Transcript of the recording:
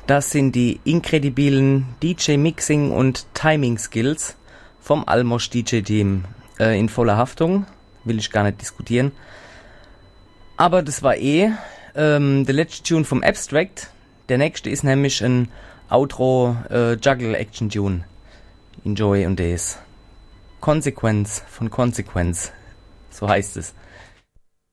Das sind die inkredibilen DJ-Mixing- und Timing-Skills vom Almosch DJ-Team. In voller Haftung, will ich gar nicht diskutieren. Aber das war der letzte Tune vom Abstract. Der nächste ist nämlich ein Outro-Juggle-Action-Tune. Enjoy und das. Konsequenz von Konsequenz. So heißt es.